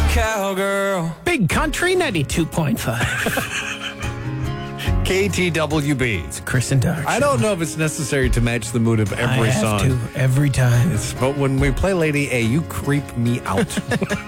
cowgirl. Big Country 92.5. KTWB. It's Chris and Doug. I don't know if it's necessary to match the mood of every I have song. to every time. But when we play Lady A, you creep me out.